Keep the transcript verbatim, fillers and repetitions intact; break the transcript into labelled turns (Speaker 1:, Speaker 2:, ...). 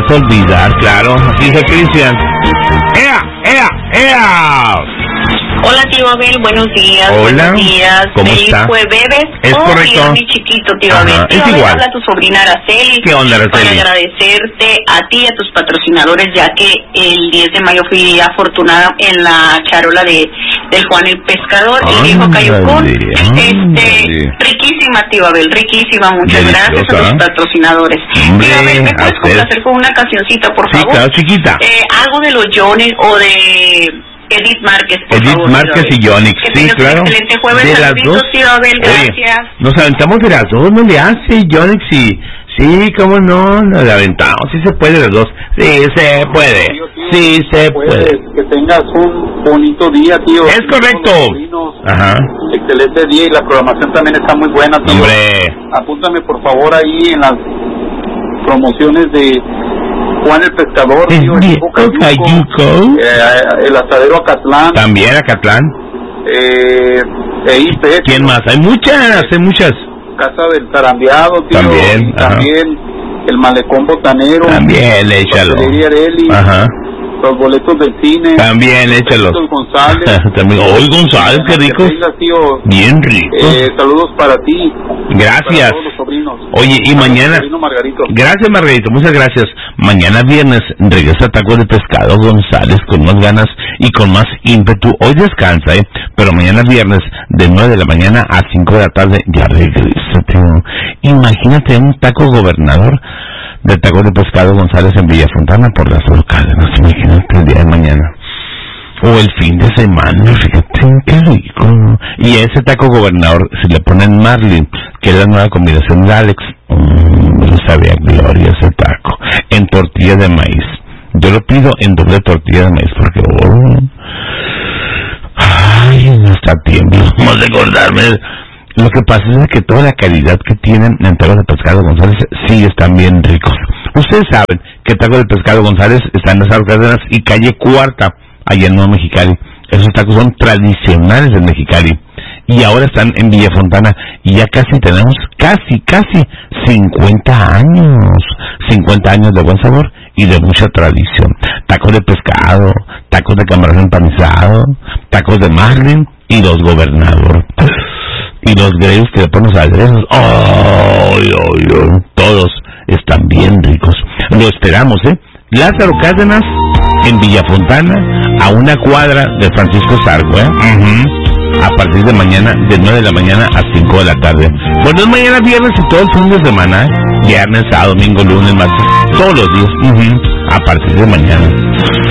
Speaker 1: vas a olvidar, claro. Así dice Cristian. ¡Ea, ea, ea!
Speaker 2: Hola, tío Abel, buenos días.
Speaker 1: Hola.
Speaker 2: Buenos días.
Speaker 1: ¿Cómo
Speaker 2: Feliz
Speaker 1: está?
Speaker 2: jueves.
Speaker 1: Es
Speaker 2: oh,
Speaker 1: correcto.
Speaker 2: Mi chiquito, tío
Speaker 1: Ajá,
Speaker 2: Abel. Tío
Speaker 1: es
Speaker 2: Abel,
Speaker 1: igual.
Speaker 2: habla tu sobrina Araceli.
Speaker 1: ¿Qué onda, Araceli?
Speaker 2: Para agradecerte a ti y a tus patrocinadores, ya que el diez de mayo fui afortunada en la charola de del Juan el Pescador, el viejo Cayucón. Este, riquísima, tío Abel, riquísima. Muchas
Speaker 1: Deliciosa.
Speaker 2: gracias a tus patrocinadores.
Speaker 1: Hombre,
Speaker 2: tío Abel, ¿me
Speaker 1: a
Speaker 2: puedes
Speaker 1: usted.
Speaker 2: complacer con una cancioncita, por
Speaker 1: Sí,
Speaker 2: favor?
Speaker 1: claro, chiquita.
Speaker 2: Eh, algo de los Jones o de Edith Márquez, por
Speaker 1: Edith
Speaker 2: favor.
Speaker 1: Márquez y Yonix,
Speaker 2: que
Speaker 1: sí,
Speaker 2: tengas
Speaker 1: claro.
Speaker 2: un excelente jueves.
Speaker 1: De las
Speaker 2: Saluditos,
Speaker 1: dos.
Speaker 2: tío Abel,
Speaker 1: Oye,
Speaker 2: gracias.
Speaker 1: nos aventamos de las dos, no le hace Yonix y... Sí, cómo no, nos la aventamos. Sí se puede de las dos. Sí se puede. Sí se puede.
Speaker 3: Que tengas un bonito día, tío.
Speaker 1: Es correcto. Ajá.
Speaker 3: Excelente día y la programación también está muy buena, tío.
Speaker 1: Hombre.
Speaker 3: Apúntame por favor ahí en las promociones de Juan el Pescador,
Speaker 1: El
Speaker 3: tío, el
Speaker 1: viejo
Speaker 3: Cayuco,
Speaker 1: Cayuco.
Speaker 3: eh, el Asadero Acatlán,
Speaker 1: También Acatlán.
Speaker 3: eh, E I P,
Speaker 1: ¿Quién más? Hay muchas, hay muchas.
Speaker 3: Casa del Tarambeado, tío.
Speaker 1: También,
Speaker 3: y
Speaker 1: ajá.
Speaker 3: también el Malecón Botanero.
Speaker 1: También, échalo.
Speaker 3: Pastelería Areli,
Speaker 1: Ajá.
Speaker 3: los boletos del cine.
Speaker 1: También,
Speaker 3: los
Speaker 1: échalo.
Speaker 3: Taquitos González.
Speaker 1: También. Hoy González, qué ricos.
Speaker 3: Tengas, tío.
Speaker 1: Bien ricos.
Speaker 3: Eh, saludos para ti.
Speaker 1: Gracias.
Speaker 3: Para todos los sobrinos.
Speaker 1: Oye, y
Speaker 3: Para
Speaker 1: mañana...
Speaker 3: mi sobrino Margarito.
Speaker 1: Gracias, Margarito, muchas gracias. Mañana viernes regresa Tacos de Pescado González con más ganas y con más ímpetu. Hoy descansa, ¿eh? Pero mañana viernes de nueve de la mañana a cinco de la tarde ya regresa, tío. Imagínate un taco gobernador de Tacos de Pescado González en Villafontana por las Cárdenas. Imagínate el día de mañana. O el fin de semana, fíjate, qué rico. Y a ese taco gobernador se le ponen Marlin, que es la nueva combinación de Alex. Mmm, no sabía gloria ese taco. En tortilla de maíz. Yo lo pido en doble tortilla de maíz porque... Oh, ay, no está tiempo. Vamos a acordarme. Lo que pasa es que toda la calidad que tienen en Tacos de Pescado González sí están bien ricos. Ustedes saben que Tacos de Pescado González está en las Cárdenas y calle Cuarta, allá en Nuevo Mexicali. Esos tacos son tradicionales de Mexicali y ahora están en Villafontana y ya casi tenemos casi, casi cincuenta años, cincuenta años de buen sabor y de mucha tradición. Tacos de pescado, tacos de camarón empanizado, tacos de marlin y los gobernador. Y los greus que le ponen los aderezos, ¡ay, ay, ay! Todos están bien ricos. Lo esperamos, ¿eh? Lázaro Cárdenas, en Villafontana, a una cuadra de Francisco Sargo, ¿eh? Uh-huh. A partir de mañana, de nueve de la mañana a cinco de la tarde. Bueno, es mañana viernes y todo el fin de semana, ¿eh? Viernes, sábado, domingo, lunes, martes, todos los días, uh-huh. A partir de mañana.